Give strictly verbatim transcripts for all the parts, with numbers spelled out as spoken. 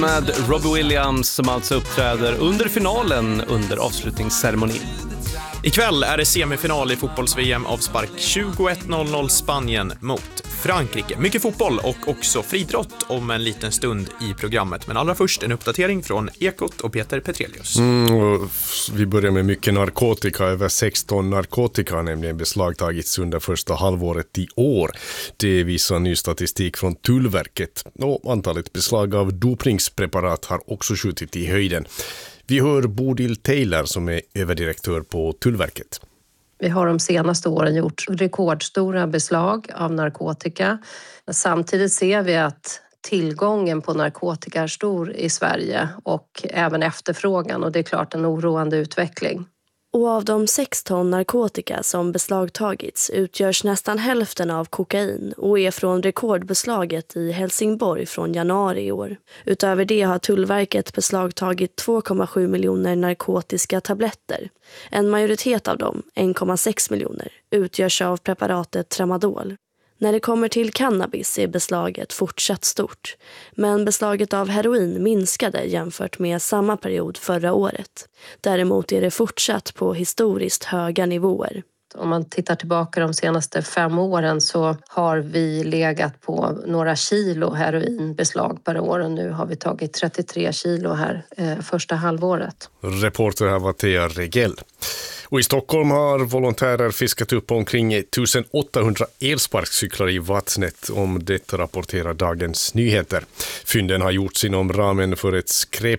Med Robbie Williams som alltså uppträder under finalen under avslutningsceremonin. Ikväll är det semifinal i fotbolls-V M avspark tjugoett noll noll Spanien mot Frankrike. Mycket fotboll och också friidrott om en liten stund i programmet. Men allra först en uppdatering från Ekot och Peter Petrelius. Mm, och vi börjar med mycket narkotika. Över sexton narkotika har nämligen beslagtagits under första halvåret i år. Det visar ny statistik från Tullverket. Och antalet beslag av dopningspreparat har också skjutit i höjden. Vi hör Bodil Taylor som är överdirektör på Tullverket. Vi har de senaste åren gjort rekordstora beslag av narkotika. Samtidigt ser vi att tillgången på narkotika är stor i Sverige och även efterfrågan, och det är klart en oroande utveckling. Och av de sex ton narkotika som beslagtagits utgörs nästan hälften av kokain och är från rekordbeslaget i Helsingborg från januari i år. Utöver det har Tullverket beslagtagit två komma sju miljoner narkotiska tabletter. En majoritet av dem, en komma sex miljoner, utgörs av preparatet Tramadol. När det kommer till cannabis är beslaget fortsatt stort, men beslaget av heroin minskade jämfört med samma period förra året. Däremot är det fortsatt på historiskt höga nivåer. Om man tittar tillbaka de senaste fem åren så har vi legat på några kilo heroinbeslag per år, och nu har vi tagit trettiotre kilo här eh, första halvåret. Reporter här var Thea Regell. Och i Stockholm har volontärer fiskat upp omkring ettusenåttahundra elsparkcyklar i vattnet. Om detta rapporterar Dagens Nyheter. Fynden har gjorts inom ramen för ett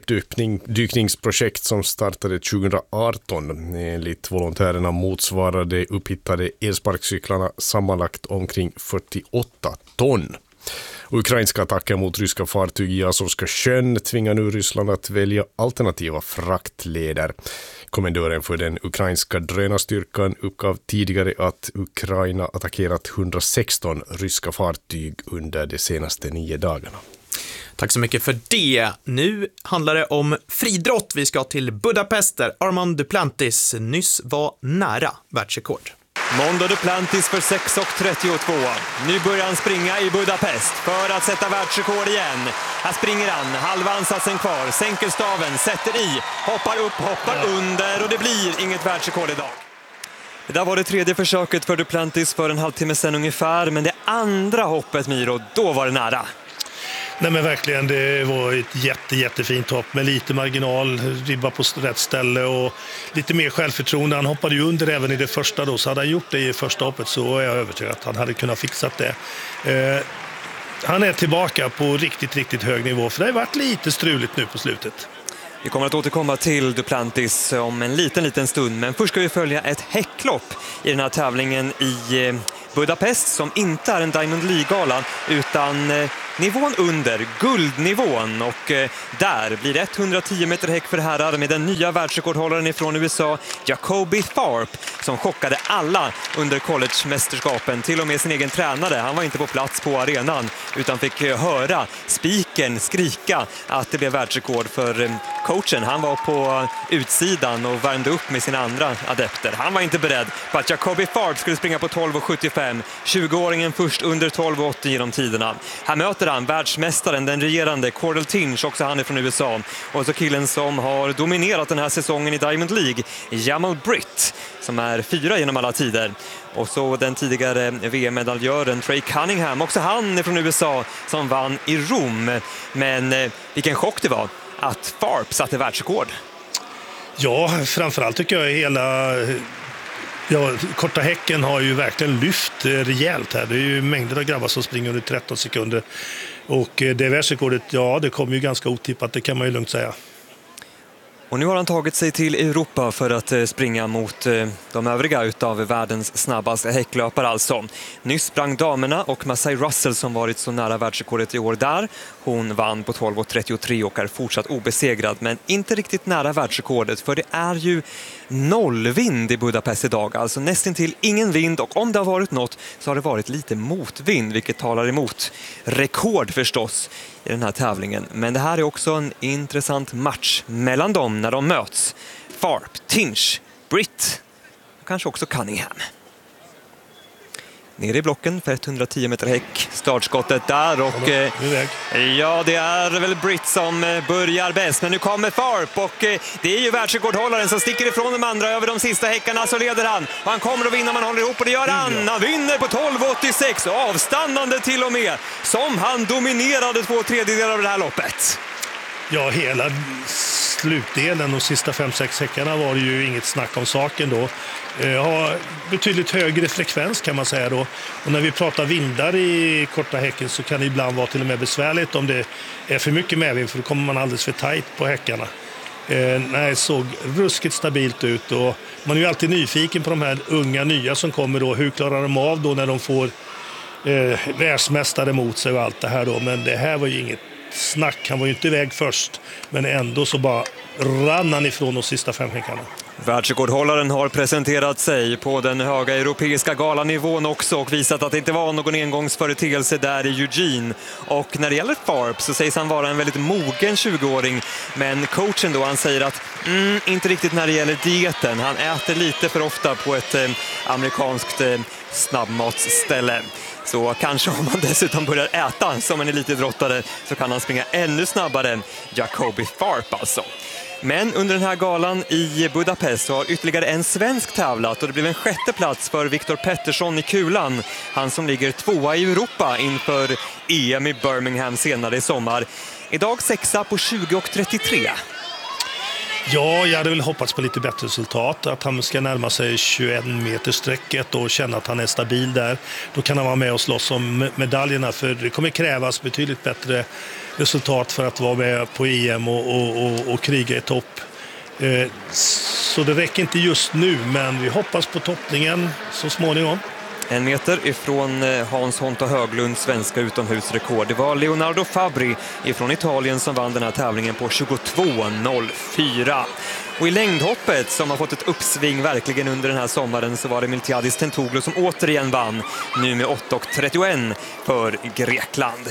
skräpdykningsprojekt som startade tjugoarton. Enligt volontärerna motsvarade upphittade elsparkcyklarna sammanlagt omkring fyrtioåtta ton. Ukrainska attacker mot ryska fartyg i Azovska sjön tvingar nu Ryssland att välja alternativa fraktleder. Kommendören för den ukrainska drönarstyrkan uppgav tidigare att Ukraina attackerat hundrasexton ryska fartyg under de senaste nio dagarna. Tack så mycket för det. Nu handlar det om friidrott. Vi ska till Budapest där Armand Duplantis nyss var nära världsrekord. Mondo Duplantis för sex trettiotvå. Nu börjar han springa i Budapest för att sätta världsrekord igen. Här springer han, halva ansatsen kvar, sänker staven, sätter i, hoppar upp, hoppar under och det blir inget världsrekord idag. Det där var det tredje försöket för Duplantis för en halvtimme sedan ungefär, men det andra hoppet, Miro, då var det nära. Nej men verkligen, det var ett jätte, jättefint hopp med lite marginal, ribba på rätt ställe och lite mer självförtroende. Han hoppade ju under även i det första då, så hade han gjort det i första hoppet så är jag övertygad att han hade kunnat fixa det. Eh, han är tillbaka på riktigt, riktigt hög nivå, för det har varit lite struligt nu på slutet. Vi kommer att återkomma till Duplantis om en liten, liten stund, men först ska vi följa ett häcklopp i den här tävlingen i Budapest som inte är en Diamond League-gala utan eh, nivån under, guldnivån, och eh, där blir det etthundratio meter häck för herrar med den nya världsrekordhållaren ifrån U S A, Jacoby Tharp, som chockade alla under college-mästerskapen, till och med sin egen tränare. Han var inte på plats på arenan utan fick eh, höra spiken skrika att det blev världsrekord, för eh, coachen, han var på utsidan och värmde upp med sina andra adepter. Han var inte beredd på att Jacoby Tharp skulle springa på tolv sjuttiofem. tjugoåringen först under tolv åttio genom tiderna. Här möter han världsmästaren, den regerande Cordell Tinch, också han är från U S A. Och så killen som har dominerat den här säsongen i Diamond League, Jamal Britt, som är fyra genom alla tider. Och så den tidigare V M-medaljören Trey Cunningham, också han är från U S A, som vann i Rom. Men eh, vilken chock det var att Tharp satte världsrekord. Ja, framförallt tycker jag hela... Ja, korta häcken har ju verkligen lyft rejält här. Det är ju mängder av grabbar som springer under tretton sekunder. Och det världsrekordet, ja, det kommer ju ganska otippat, det kan man ju lugnt säga. Och nu har han tagit sig till Europa för att springa mot de övriga utav världens snabbaste häcklöpare alltså. Nyss sprang damerna och Masai Russell som varit så nära världsrekordet i år där. Hon vann på tolv trettiotre och är fortsatt obesegrad, men inte riktigt nära världsrekordet, för det är ju nollvind i Budapest idag. Alltså nästan till ingen vind, och om det har varit något så har det varit lite motvind, vilket talar emot rekord förstås i den här tävlingen. Men det här är också en intressant match mellan dem när de möts. Tharp, Tinch, Britt och kanske också Cunningham. ner i blocken för etthundratio meter häck. Startskottet där och eh, ja, det är väl Britt som eh, börjar bäst, men nu kommer Tharp och eh, det är ju världsrekordhållaren som sticker ifrån de andra. Över de sista häckarna så leder han och han kommer att vinna, man håller ihop och det gör han. Han vinner på tolv åttiosex, avstannande till och med, som han dominerade två tredjedelar av det här loppet. Ja, hela slutdelen och sista fem sex häckarna var det ju inget snack om saken då. Eh, har betydligt högre frekvens kan man säga då. Och när vi pratar vindar i korta häcken så kan det ibland vara till och med besvärligt om det är för mycket medvind, för då kommer man alldeles för tajt på häckarna. Eh, nej, såg ruskigt stabilt ut och man är ju alltid nyfiken på de här unga nya som kommer då. Hur klarar de av då när de får eh, världsmästare mot sig och allt det här då. Men det här var ju inget snack, han var ju inte iväg först, men ändå så bara rann han ifrån de sista fem häckarna. Världsrekordhållaren har presenterat sig på den höga europeiska galanivån också och visat att det inte var någon engångsföreteelse där i Eugene. Och när det gäller Tharp så sägs han vara en väldigt mogen tjugoåring, men coachen då, han säger att mm, inte riktigt när det gäller dieten. Han äter lite för ofta på ett eh, amerikanskt eh, snabbmatsställe. Så kanske om man dessutom börjar äta som en elitidrottare så kan han springa ännu snabbare. Jacoby Tharp alltså. Men under den här galan i Budapest så har ytterligare en svensk tävlat och det blev en sjätte plats för Viktor Pettersson i kulan. Han som ligger tvåa i Europa inför E M i Birmingham senare i sommar. Idag sexa på tjugo och trettiotre. Ja, jag hade väl hoppats på lite bättre resultat. Att han ska närma sig tjugoett meter sträcket och känna att han är stabil där. Då kan han vara med och slåss om medaljerna, för det kommer krävas betydligt bättre resultat för att vara med på E M och, och, och, och kriga i topp. Eh, så det räcker inte just nu, men vi hoppas på toppningen så småningom. En meter ifrån Hans Honta Höglunds svenska utomhusrekord. Det var Leonardo Fabri ifrån Italien som vann den här tävlingen på tjugotvå noll fyra. Och i längdhoppet som har fått ett uppsving verkligen under den här sommaren så var det Miltiadis Tentoglou som återigen vann, nu med åtta trettioett för Grekland.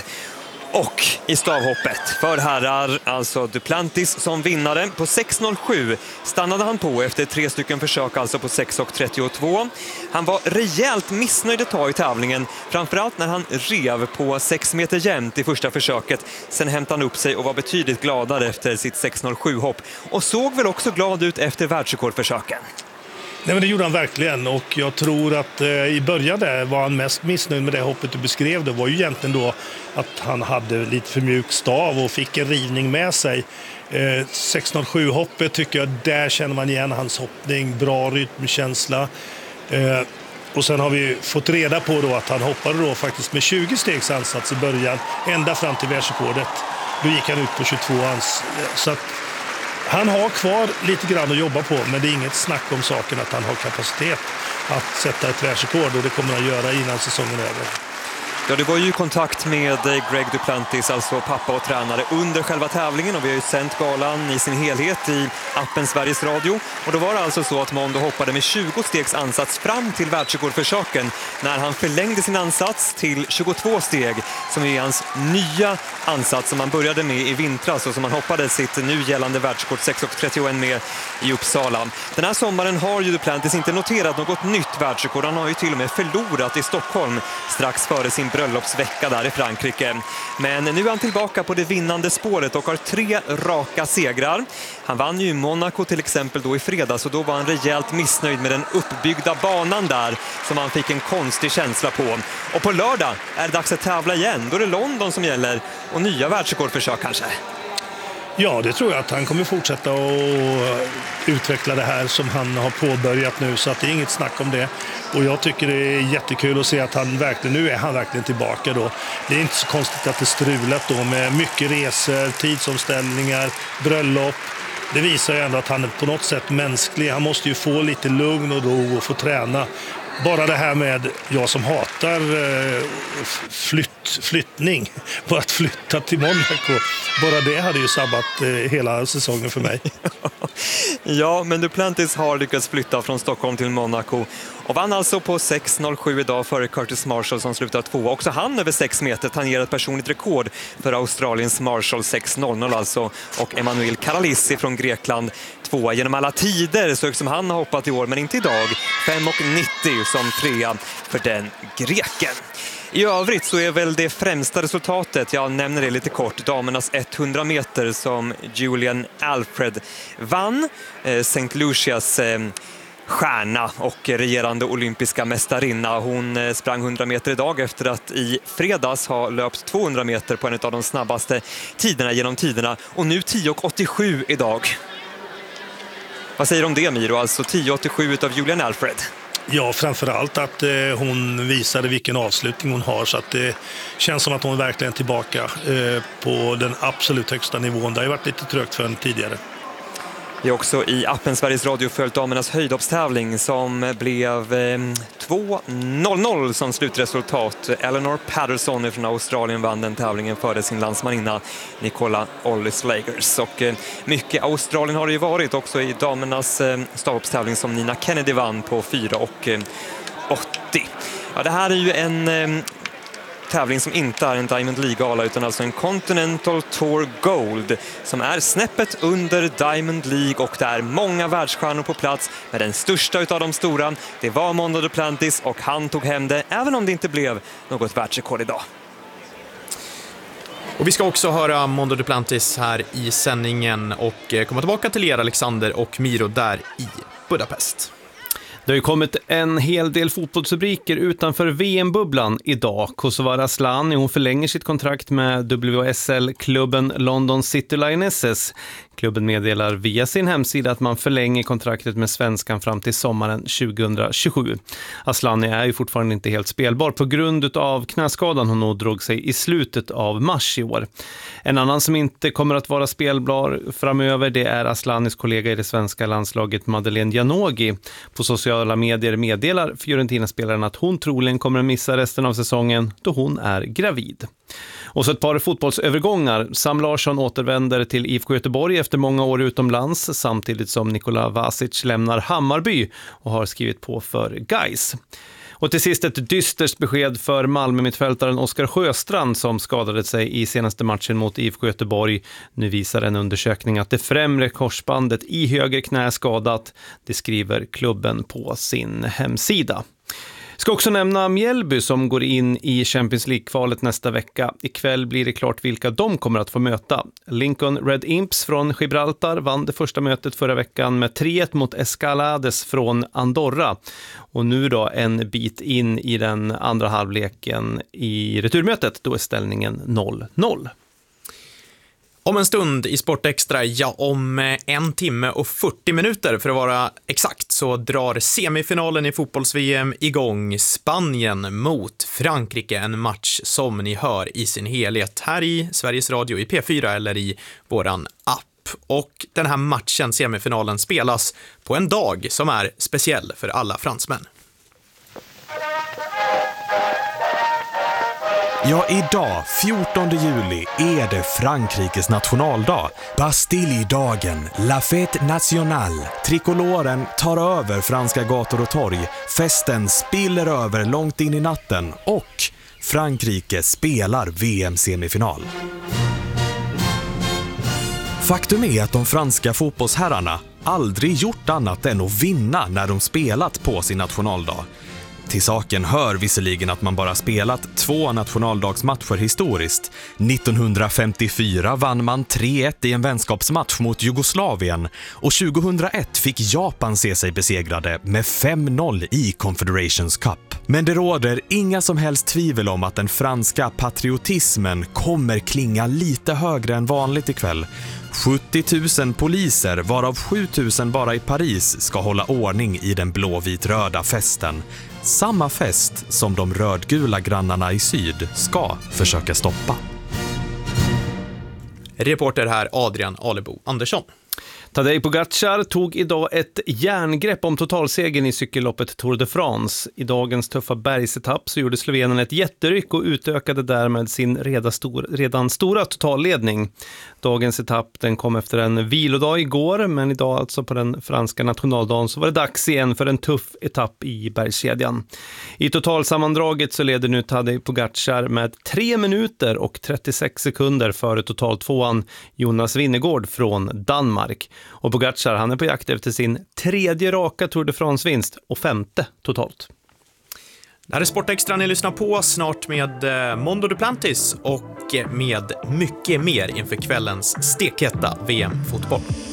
Och i stavhoppet för herrar, alltså Duplantis som vinnare. På sex noll sju stannade han på efter tre stycken försök, alltså på sex trettiotvå. Han var rejält missnöjd ett tag i tävlingen, framförallt när han rev på sex meter jämnt i första försöket. Sen hämtade han upp sig och var betydligt gladare efter sitt sex noll sju-hopp. Och såg väl också glad ut efter världsrekordförsöken. Nej, men det gjorde han verkligen, och jag tror att eh, i början där var han mest missnöjd med det hoppet du beskrev. Det var ju egentligen då att han hade lite för mjuk stav och fick en rivning med sig. Eh, sex noll sju-hoppet tycker jag, där känner man igen hans hoppning, bra rytmkänsla. Eh, och sen har vi fått reda på då att han hoppade då faktiskt med tjugo stegs ansats i början, ända fram till världsrekordet. Då gick han ut på tjugotvå ans. Så att han har kvar lite grann att jobba på, men det är inget snack om saken att han har kapacitet att sätta ett världsrekord, och det kommer han göra innan säsongen är över. Ja, det var ju kontakt med Greg Duplantis, alltså pappa och tränare, under själva tävlingen, och vi har ju sänt galan i sin helhet i appen Sveriges Radio. Och då var det alltså så att Mondo hoppade med tjugo stegs ansats fram till världsrekordförsöken, när han förlängde sin ansats till tjugotvå steg, som är hans nya ansats som han började med i vintras och som han hoppade sitt nu gällande världsrekord sex trettioett med i Uppsala. Den här sommaren har ju Duplantis inte noterat något nytt världsrekord. Han har ju till och med förlorat i Stockholm strax före sin bröllopsvecka där i Frankrike. Men nu är han tillbaka på det vinnande spåret och har tre raka segrar. Han vann ju i Monaco till exempel då i fredags, och då var han rejält missnöjd med den uppbyggda banan där som han fick en konstig känsla på. Och på lördag är det dags att tävla igen. Då är det London som gäller och nya världsrekordförsök kanske. Ja, det tror jag att han kommer fortsätta att utveckla det här som han har påbörjat nu, så att det är inget snack om det. Och jag tycker det är jättekul att se att han verkligen, nu är han verkligen tillbaka då. Det är inte så konstigt att det strulat då med mycket resor, tidsomställningar, bröllop. Det visar ju ändå att han är på något sätt mänsklig. Han måste ju få lite lugn och ro och få träna. Bara det här med, jag som hatar flytt, flyttning, bara att flytta till Monaco, bara det hade ju sabbat hela säsongen för mig. Ja, men Duplantis har lyckats flytta från Stockholm till Monaco och vann alltså på sex noll sju idag före Curtis Marshall som slutar två. Också han över sex meter tangerar ett personligt rekord för Australiens Marshall, sex noll noll alltså. Och Emanuel Karalissi från Grekland tvåa genom alla tider, så som han har hoppat i år, men inte idag. fem nittio som trea för den greken. I övrigt så är väl det främsta resultatet, jag nämner det lite kort, damernas hundra meter som Julian Alfred vann. Eh, Saint Lucias eh, stjärna och regerande olympiska mästarinna. Hon eh, sprang hundra meter idag efter att i fredags ha löpt tvåhundra meter på en av de snabbaste tiderna genom tiderna. Och nu tio åttiosju idag. Vad säger du om det, Miro? Alltså tio åttiosju av Julian Alfred. Ja, framförallt att eh, hon visade vilken avslutning hon har, så att det känns som att hon verkligen är tillbaka eh, på den absolut högsta nivån. Det har ju varit lite trögt för henne tidigare. Vi är också i appen Sveriges Radio följt damernas höjdhoppstävling som blev eh, två noll noll som slutresultat. Eleanor Patterson från Australien vann den tävlingen före sin landsmaninna Nicola Ollis-Lagers. Och eh, mycket Australien har det ju varit också i damernas eh, stavhoppstävling som Nina Kennedy vann på fyra åttio. Ja, det här är ju en eh, tävling som inte är en Diamond League-gala utan alltså en Continental Tour Gold som är snäppet under Diamond League, och det är många världsstjärnor på plats, men den största utav de stora, det var Mondo Duplantis, och han tog hem det även om det inte blev något världsrekord idag. Och vi ska också höra Mondo Duplantis här i sändningen och komma tillbaka till er, Alexander och Miro, där i Budapest. Det har ju kommit en hel del fotbollsrubriker utanför V M-bubblan idag. Kosovare Asllani, hon förlänger sitt kontrakt med W S L-klubben London City Lionesses. Klubben meddelar via sin hemsida att man förlänger kontraktet med svenskan fram till sommaren tjugohundratjugosju. Asllani är ju fortfarande inte helt spelbar på grund av knäskadan hon nog drog sig i slutet av mars i år. En annan som inte kommer att vara spelbar framöver, det är Asllanis kollega i det svenska landslaget Madeleine Janogy. På sociala medier meddelar Fiorentina-spelaren att hon troligen kommer att missa resten av säsongen då hon är gravid. Och så ett par fotbollsövergångar. Sam Larsson återvänder till I F K Göteborg efter många år utomlands, samtidigt som Nikola Vasic lämnar Hammarby och har skrivit på för Gais. Och till sist ett dystert besked för Malmö-mittfältaren Oskar Sjöstrand som skadade sig i senaste matchen mot I F K Göteborg. Nu visar en undersökning att det främre korsbandet i höger knä är skadat. Det skriver klubben på sin hemsida. Ska också nämna Mjällby som går in i Champions League-kvalet nästa vecka. Ikväll blir det klart vilka de kommer att få möta. Lincoln Red Imps från Gibraltar vann det första mötet förra veckan med tre ett mot Escalades från Andorra. Och nu då en bit in i den andra halvleken i returmötet, då är ställningen noll noll. Om en stund i Sport Extra, ja om en timme och fyrtio minuter för att vara exakt, så drar semifinalen i fotbolls-V M igång. Spanien mot Frankrike, en match som ni hör i sin helhet här i Sveriges Radio i P fyra eller i våran app. Och den här matchen, semifinalen, spelas på en dag som är speciell för alla fransmän. Ja, idag, fjortonde juli, är det Frankrikes nationaldag. Bastille-dagen, La Fête Nationale. Trikoloren tar över franska gator och torg. Festen spiller över långt in i natten och Frankrike spelar V M-semifinal. Faktum är att de franska fotbollsherrarna aldrig gjort annat än att vinna när de spelat på sin nationaldag. Till saken hör visserligen att man bara spelat två nationaldagsmatcher historiskt. nittonhundrafemtiofyra vann man tre ett i en vänskapsmatch mot Jugoslavien och tjugohundraett fick Japan se sig besegrade med fem noll i Confederations Cup. Men det råder inga som helst tvivel om att den franska patriotismen kommer klinga lite högre än vanligt ikväll. sjuttio tusen poliser, varav sju tusen bara i Paris, ska hålla ordning i den blåvit-röda festen. Samma fest som de rödgula grannarna i syd ska försöka stoppa. Reporter här Adrian Alebo Andersson. Tadej Pogacar tog idag ett järngrepp om totalsegern i cykelloppet Tour de France. I dagens tuffa bergsetapp så gjorde slovenen ett jätteryck och utökade därmed sin redan, stor, redan stora totalledning. Dagens etapp den kom efter en vilodag igår, men idag alltså på den franska nationaldagen så var det dags igen för en tuff etapp i bergskedjan. I totalsammandraget så leder nu Tadej Pogacar med tre minuter och trettiosex sekunder före totaltvåan Jonas Vingegaard från Danmark. Och Pogacar han är på jakt efter sin tredje raka Tour de France-vinst och femte totalt. Det här är Sportextra ni lyssnar på, snart med Mondo Duplantis och med mycket mer inför kvällens stekhetta V M-fotboll.